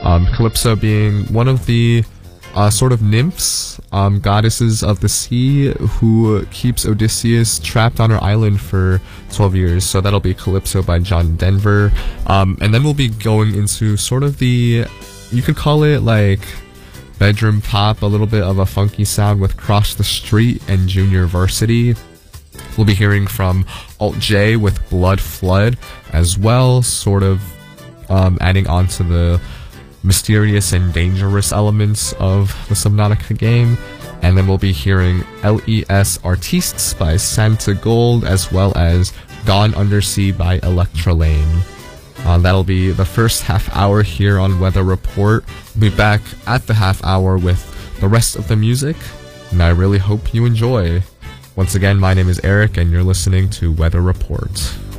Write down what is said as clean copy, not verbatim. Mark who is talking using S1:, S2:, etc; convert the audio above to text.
S1: Calypso being one of the sort of nymphs, goddesses of the sea, who keeps Odysseus trapped on her island for 12 years. So that'll be Calypso by John Denver. And then we'll be going into sort of the, you could call it like bedroom pop, a little bit of a funky sound with Cross the Street and Junior Varsity. We'll be hearing from Alt J with Blood Flood as well, sort of adding on to the mysterious and dangerous elements of the Subnautica game. And then we'll be hearing LES Artistes by Santa Gold, as well as Gone Undersea by Electrolane. That'll be the first half hour here on Weather Report. We'll be back at the half hour with the rest of the music, and I really hope you enjoy. Once again, my name is Eric, and you're listening to Weather Report.